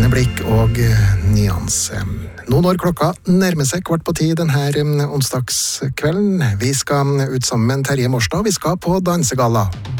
åpne blikk og nyanse. Nå når klokka nærmer seg 9:15 denne onsdagskvelden. Vi skal ut sammen med Terje Morstad, vi skal på dansegalla.